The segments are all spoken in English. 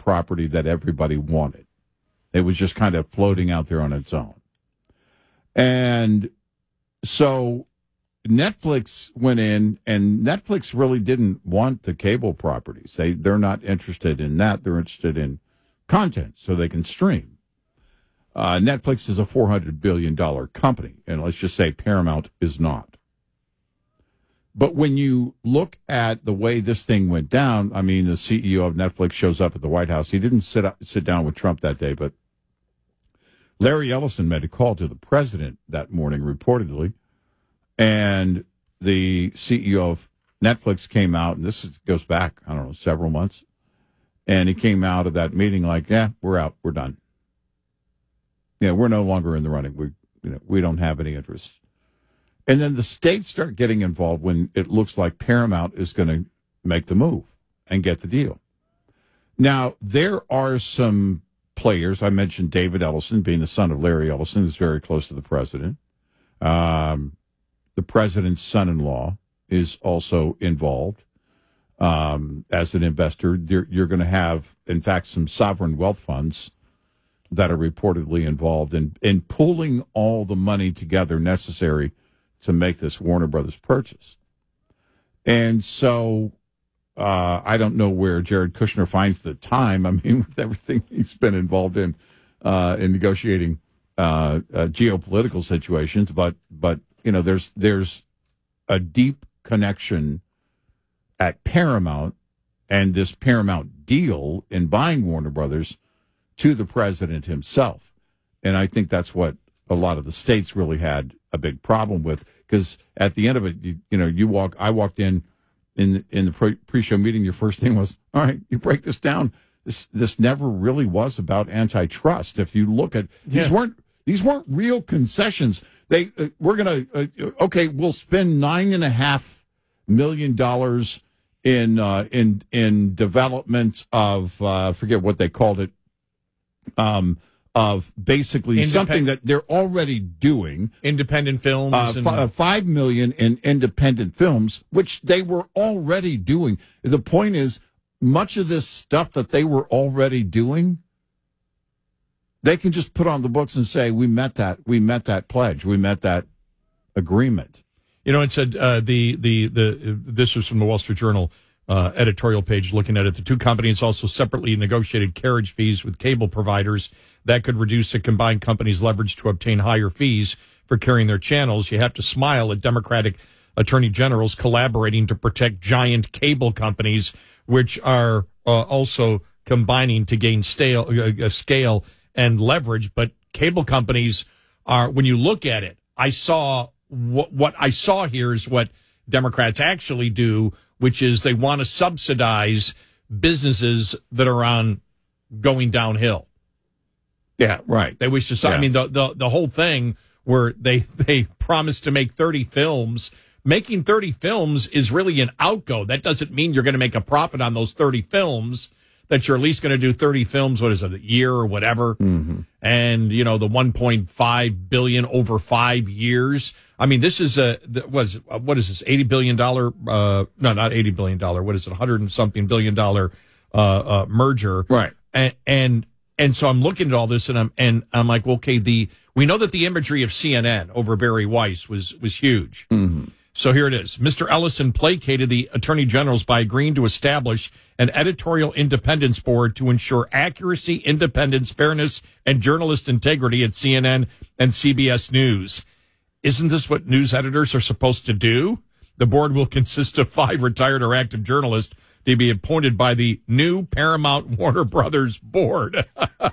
property that everybody wanted. It was just kind of floating out there on its own. And so Netflix went in, and Netflix really didn't want the cable properties. They're not interested in that. They're interested in content so they can stream. Netflix is a $400 billion company, and let's just say Paramount is not. But when you look at the way this thing went down, I mean, the CEO of Netflix shows up at the White House. He didn't sit down with Trump that day, but Larry Ellison made a call to the president that morning, reportedly, and the CEO of Netflix came out, and this goes back, I don't know, several months, and he came out of that meeting like, yeah, we're out, we're done. We're no longer in the running. We don't have any interest. And then the states start getting involved when it looks like Paramount is going to make the move and get the deal. Now, there are some players. I mentioned David Ellison, being the son of Larry Ellison, who's very close to the president. The president's son-in-law is also involved as an investor. You're going to have, in fact, some sovereign wealth funds that are reportedly involved in pulling all the money together necessary to make this Warner Brothers purchase. And so I don't know where Jared Kushner finds the time. I mean, with everything he's been involved in negotiating geopolitical situations, but there's a deep connection at Paramount and this Paramount deal in buying Warner Brothers to the president himself. And I think that's what a lot of the states really had a big problem with, because at the end of it, I walked in the pre-show meeting, your first thing was, all right, you break this down. This never really was about antitrust. If you look at, these weren't real concessions. We're going to, we'll spend $9.5 million in development of, forget what they called it, of basically something that they're already doing. Independent films. $5 million in independent films, which they were already doing. The point is, much of this stuff that they were already doing, they can just put on the books and say, we met that pledge, we met that agreement. It said this was from the Wall Street Journal editorial page looking at it. The two companies also separately negotiated carriage fees with cable providers that could reduce the combined company's leverage to obtain higher fees for carrying their channels. You have to smile at Democratic attorney generals collaborating to protect giant cable companies, which are also combining to gain scale and leverage. But cable companies are, when you look at it, I saw what I saw here is what Democrats actually do, which is they want to subsidize businesses that are on going downhill. Yeah, right. They wish to. Yeah. I mean, the whole thing where they promised to make 30 films. Making 30 films is really an outgo. That doesn't mean you're going to make a profit on those 30 films. That you're at least going to do 30 films. What is it, a year or whatever? Mm-hmm. And the $1.5 billion over 5 years. I mean, this is what is this, $80 billion? No, not $80 billion. What is it, $100 and something billion merger? Right. And so I'm looking at all this and I'm like, well, okay, we know that the imagery of CNN over Barry Weiss was huge. Mm-hmm. So here it is. Mr. Ellison placated the attorney generals by agreeing to establish an editorial independence board to ensure accuracy, independence, fairness, and journalist integrity at CNN and CBS News. Isn't this what news editors are supposed to do? The board will consist of 5 retired or active journalists to be appointed by the new Paramount Warner Brothers board.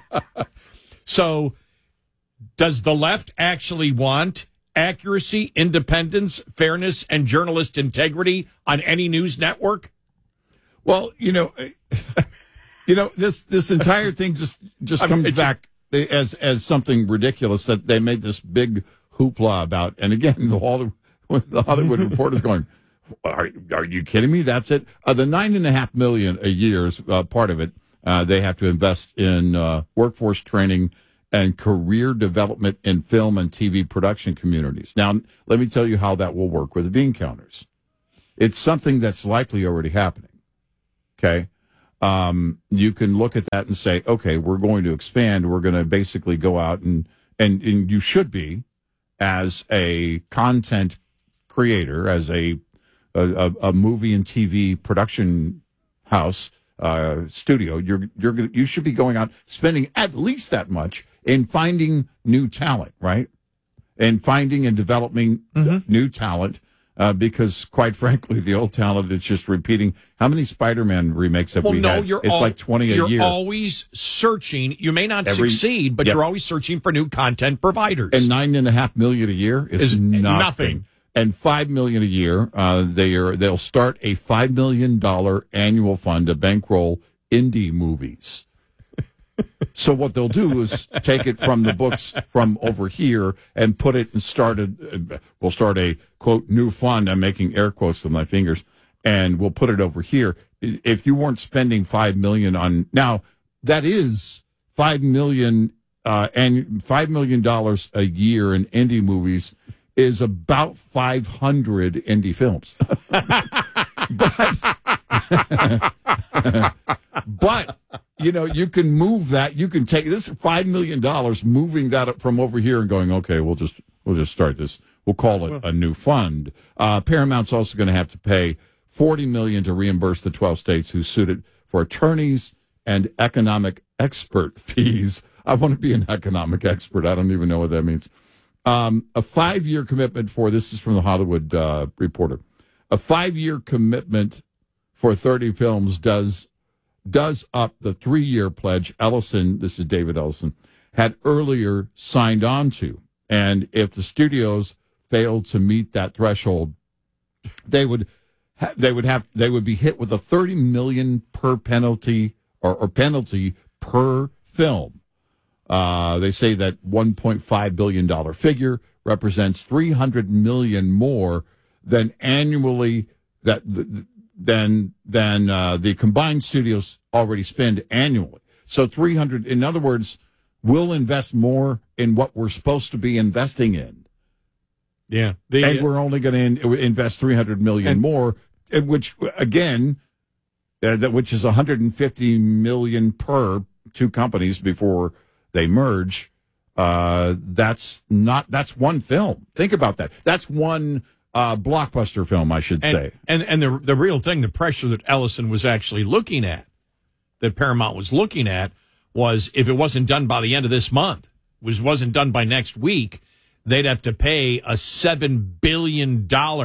So does the left actually want accuracy, independence, fairness, and journalist integrity on any news network? Well, this entire thing just comes back as something ridiculous that they made this big hoopla about. And again, the Hollywood Reporter's going, are you kidding me? That's it. The $9.5 million a year is part of it. They have to invest in workforce training and career development in film and TV production communities. Now, let me tell you how that will work with the bean counters. It's something that's likely already happening. Okay. you can look at that and say, okay, we're going to expand. We're going to basically go out and you should be, as a content creator, as a movie and TV production house, studio, you should be going out spending at least that much in finding new talent, right? And finding and developing new talent, because quite frankly, the old talent is just repeating. How many Spider-Man remakes have we had? It's like 20 a year. You're always searching. You may not succeed, but you're always searching for new content providers. And $9.5 million a year is nothing. And $5 million a year. They'll start a $5 million annual fund to bankroll indie movies. So what they'll do is take it from the books from over here and put it and we'll start a quote new fund. I'm making air quotes with my fingers, and we'll put it over here. If you weren't spending $5 million on now, that is $5 million and $5 million a year in indie movies is about 500 indie films. But you can move that. You can take this $5 million, moving that up from over here and going, okay, we'll just start this. We'll call it a new fund. Paramount's also going to have to pay $40 million to reimburse the 12 states who sued it for attorneys and economic expert fees. I want to be an economic expert. I don't even know what that means. A 5-year commitment this is from the Hollywood Reporter. A 5-year commitment for 30 films does up the 3-year pledge Ellison, this is David Ellison, had earlier signed on to. And if the studios failed to meet that threshold, they would be hit with a $30 million per penalty or penalty per film. They say that $1.5 billion figure represents $300 million more than annually than the combined studios already spend annually. So 300, in other words, we'll invest more in what we're supposed to be investing in. Yeah. And we're only going to invest $300 million more, which again, which is $150 million per two companies before they merge. That's one film. Think about that. That's one blockbuster film, I should say. And the real thing, the pressure that Ellison was actually looking at, that Paramount was looking at, was if it wasn't done by the end of this month, wasn't done by next week, they'd have to pay a $7 billion,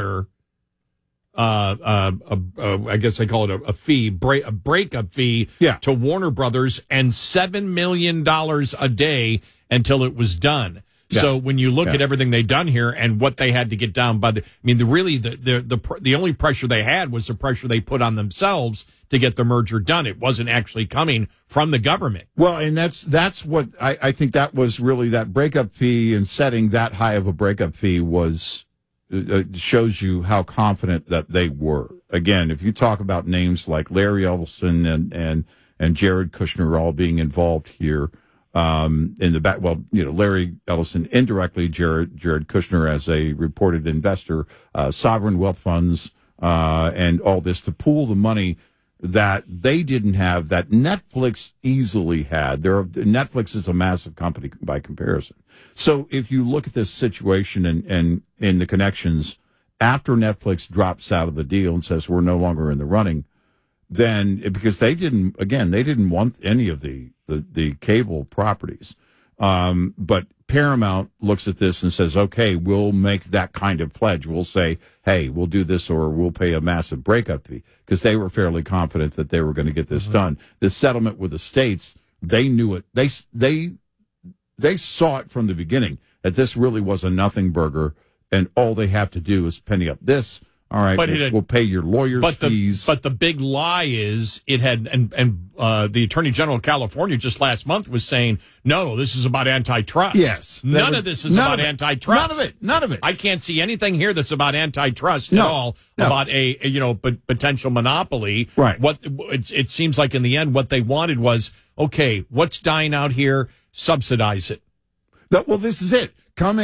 I guess they call it a fee, a breakup fee to Warner Brothers, and $7 million a day until it was done. Yeah. So when you look at everything they've done here and what they had to get down by the only pressure they had was the pressure they put on themselves to get the merger done. It wasn't actually coming from the government. Well, and that's what I think that was really that breakup fee, and setting that high of a breakup fee was shows you how confident that they were. Again, if you talk about names like Larry Ellison and Jared Kushner all being involved here, in the back, Larry Ellison indirectly, Jared Kushner as a reported investor, sovereign wealth funds, and all this to pool the money that they didn't have, that Netflix easily had. Netflix is a massive company by comparison. So if you look at this situation and in the connections, after Netflix drops out of the deal and says we're no longer in the running, then because they didn't want any of the cable properties. But Paramount looks at this and says, okay, we'll make that kind of pledge. We'll say, hey, we'll do this, or we'll pay a massive breakup fee, because they were fairly confident that they were going to get this done. This settlement with the states, they knew it. They saw it from the beginning that this really was a nothing burger, and all they have to do is penny up this. All right, we'll pay your lawyers' fees. But the big lie is it had, and the Attorney General of California just last month was saying, no, this is about antitrust. Yes. None of this is about antitrust. None of it. I can't see anything here that's about antitrust at all, about a potential monopoly. Right. It seems like in the end what they wanted was, okay, what's dying out here? Subsidize it. Well, this is it. Come in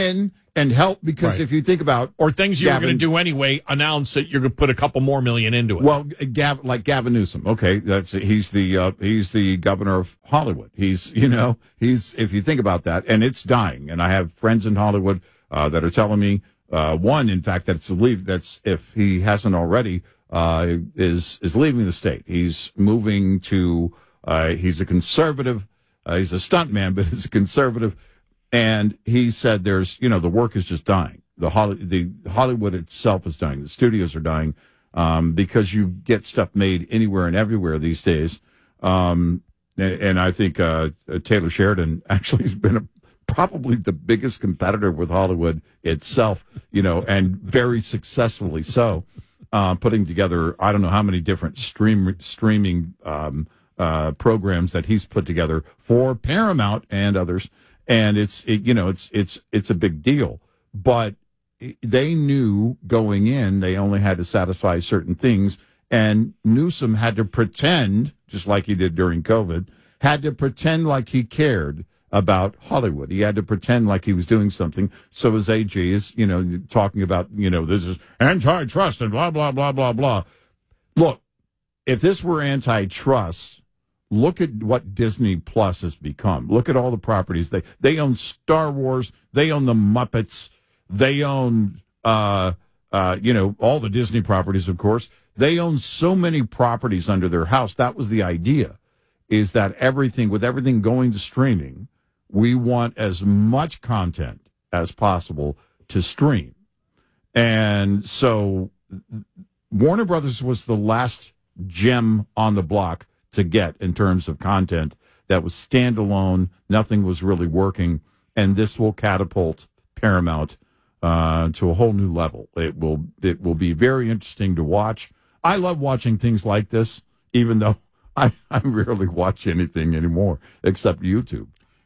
and help, because Right. if you think about Or things you were Gavin- going to do anyway, announce that you're going to put a couple more million into it. Well, like Gavin Newsom. Okay, he's the governor of Hollywood. He's if you think about that, and it's dying. And I have friends in Hollywood that are telling me one, in fact, that's if he hasn't already is leaving the state. He's moving to. He's a conservative. He's a stuntman, but he's a conservative. And he said the work is just dying. The Hollywood itself is dying. The studios are dying because you get stuff made anywhere and everywhere these days. And I think Taylor Sheridan actually has been probably the biggest competitor with Hollywood itself, and very successfully so, putting together, I don't know how many different streaming programs that he's put together for Paramount and others. And it's a big deal, but they knew going in, they only had to satisfy certain things. And Newsom had to pretend, just like he did during COVID, had to pretend like he cared about Hollywood. He had to pretend like he was doing something. So as AG is, talking about, this is antitrust and blah, blah, blah, blah, blah. Look, if this were antitrust, look at what Disney Plus has become. Look at all the properties. They own Star Wars. They own the Muppets. They own, all the Disney properties, of course. They own so many properties under their house. That was the idea, is that with everything going to streaming, we want as much content as possible to stream. And so Warner Brothers was the last gem on the block to get in terms of content that was standalone. Nothing was really working. And this will catapult Paramount to a whole new level. It will be very interesting to watch. I love watching things like this, even though I rarely watch anything anymore except YouTube.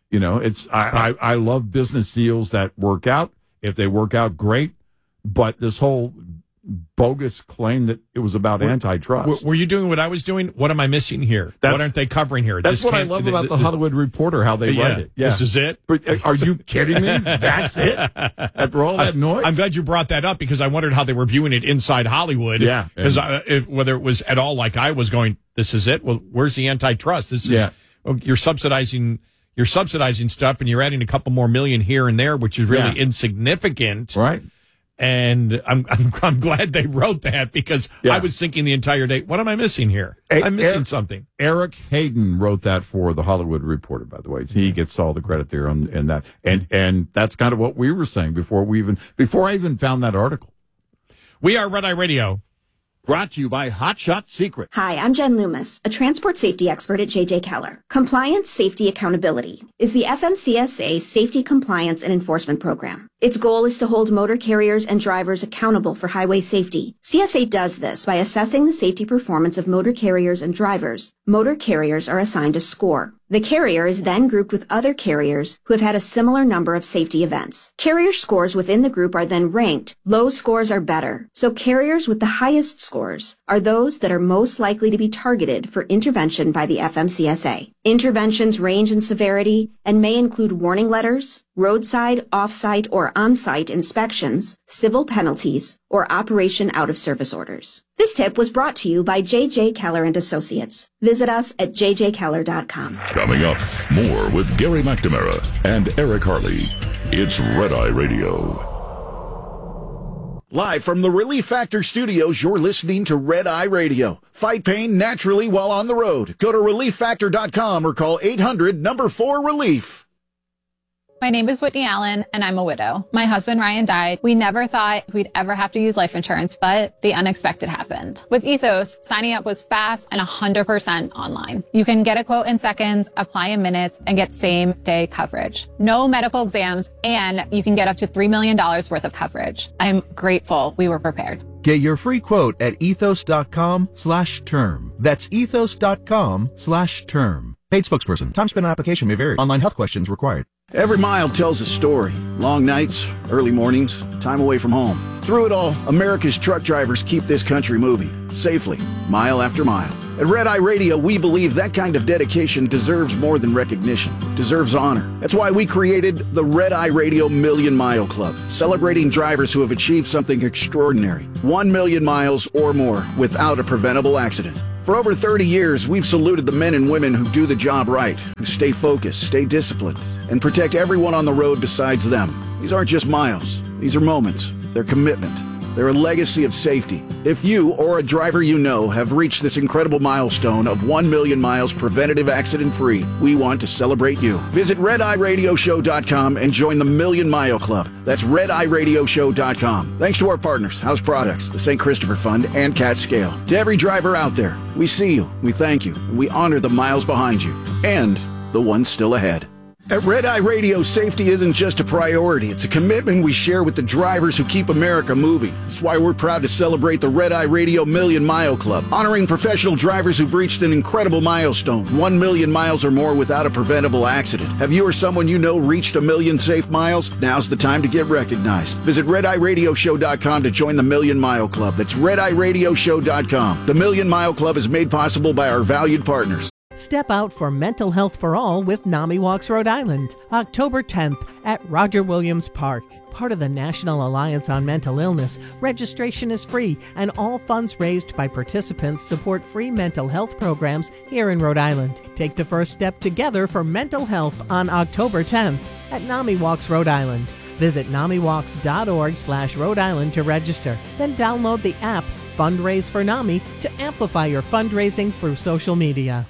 I love business deals that work out. If they work out, great. But this whole bogus claim that it was about antitrust. Were you doing what I was doing? What am I missing here? What aren't they covering here? That's what I love about the Hollywood Reporter, how they write it. Yeah. This is it? But are you kidding me? That's it? After all that noise? I'm glad you brought that up, because I wondered how they were viewing it inside Hollywood. Yeah. Because whether it was at all like I was going, this is it? Well, where's the antitrust? This is, you're subsidizing stuff, and you're adding a couple more million here and there, which is really insignificant. Right. And I'm glad they wrote that, because I was thinking the entire day, what am I missing here? I'm missing something. Eric Hayden wrote that for the Hollywood Reporter, by the way. He gets all the credit there on that. And that's kind of what we were saying before I even found that article. We are Red Eye Radio. Brought to you by Hot Shot Secret. Hi, I'm Jen Loomis, a transport safety expert at JJ Keller. Compliance, Safety, Accountability is the FMCSA Safety, Compliance, and Enforcement Program. Its goal is to hold motor carriers and drivers accountable for highway safety. CSA does this by assessing the safety performance of motor carriers and drivers. Motor carriers are assigned a score. The carrier is then grouped with other carriers who have had a similar number of safety events. Carrier scores within the group are then ranked. Low scores are better, so carriers with the highest scores are those that are most likely to be targeted for intervention by the FMCSA. Interventions range in severity and may include warning letters, roadside, off-site, or on-site inspections, civil penalties, or operation out-of-service orders. This tip was brought to you by J.J. Keller and Associates. Visit us at jjkeller.com. Coming up, more with Gary McNamara and Eric Harley. It's Red Eye Radio. Live from the Relief Factor Studios, you're listening to Red Eye Radio. Fight pain naturally while on the road. Go to ReliefFactor.com or call 800-4RELIEF. My name is Whitney Allen, and I'm a widow. My husband, Ryan, died. We never thought we'd ever have to use life insurance, but the unexpected happened. With Ethos, signing up was fast and 100% online. You can get a quote in seconds, apply in minutes, and get same-day coverage. No medical exams, and you can get up to $3 million worth of coverage. I'm grateful we were prepared. Get your free quote at ethos.com/term. That's ethos.com/term. Paid spokesperson. Time spent on application may vary. Online health questions required. Every mile tells a story. Long nights, early mornings, time away from home. Through it all, America's truck drivers keep this country moving safely, mile after mile. At Red Eye Radio, we believe that kind of dedication deserves more than recognition. It deserves honor. That's why we created the Red Eye Radio Million Mile Club, celebrating drivers who have achieved something extraordinary. 1 million miles or more without a preventable accident. For over 30 years, we've saluted the men and women who do the job right, who stay focused, stay disciplined, and protect everyone on the road besides them. These aren't just miles. These are moments. They're commitment. They're a legacy of safety. If you or a driver you know have reached this incredible milestone of 1 million miles preventative accident-free, we want to celebrate you. Visit RedEyeRadioShow.com and join the Million Mile Club. That's RedEyeRadioShow.com. Thanks to our partners, House Products, the St. Christopher Fund, and Cat Scale. To every driver out there, we see you, we thank you, and we honor the miles behind you, and the ones still ahead. At Red Eye Radio, safety isn't just a priority. It's a commitment we share with the drivers who keep America moving. That's why we're proud to celebrate the Red Eye Radio Million Mile Club, honoring professional drivers who've reached an incredible milestone, 1 million miles or more without a preventable accident. Have you or someone you know reached 1 million safe miles? Now's the time to get recognized. Visit RedEyeRadioShow.com to join the Million Mile Club. That's RedEyeRadioShow.com. The Million Mile Club is made possible by our valued partners. Step out for mental health for all with NAMI Walks Rhode Island, October 10th at Roger Williams Park. Part of the National Alliance on Mental Illness, registration is free and all funds raised by participants support free mental health programs here in Rhode Island. Take the first step together for mental health on October 10th at NAMI Walks Rhode Island. Visit NAMIWalks.org/Rhode Island to register. Then download the app Fundraise for NAMI to amplify your fundraising through social media.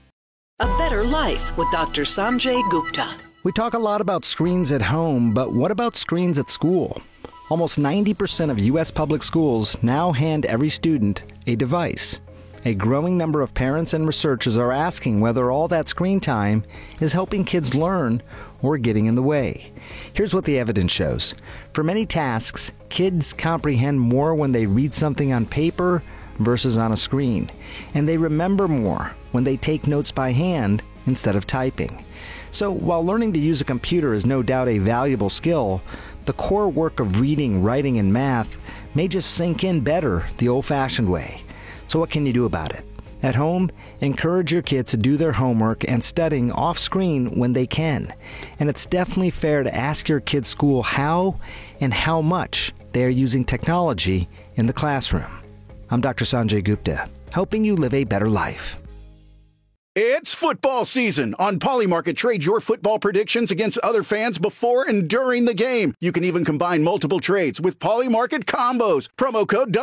A Better Life with Dr. Sanjay Gupta. We talk a lot about screens at home, but what about screens at school? Almost 90% of U.S. public schools now hand every student a device. A growing number of parents and researchers are asking whether all that screen time is helping kids learn or getting in the way. Here's what the evidence shows. For many tasks, kids comprehend more when they read something on paper versus on a screen, and they remember more when they take notes by hand instead of typing. So while learning to use a computer is no doubt a valuable skill, the core work of reading, writing, and math may just sink in better the old-fashioned way. So what can you do about it? At home, encourage your kids to do their homework and studying off-screen when they can. And it's definitely fair to ask your kids' school how and how much they are using technology in the classroom. I'm Dr. Sanjay Gupta, helping you live a better life. It's football season. On Polymarket, trade your football predictions against other fans before and during the game. You can even combine multiple trades with Polymarket combos. Promo code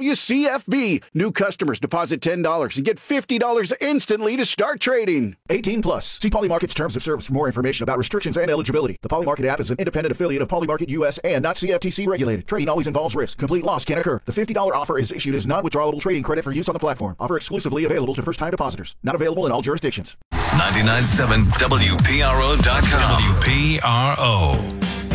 WWCFB. New customers deposit $10 and get $50 instantly to start trading. 18 plus. See Polymarket's terms of service for more information about restrictions and eligibility. The Polymarket app is an independent affiliate of Polymarket US and not CFTC regulated. Trading always involves risk. Complete loss can occur. The $50 offer is issued as non-withdrawable trading credit for use on the platform. Offer exclusively available to first-time depositors. Not available in all jurisdictions. 99.7 WPRO.com. WPRO.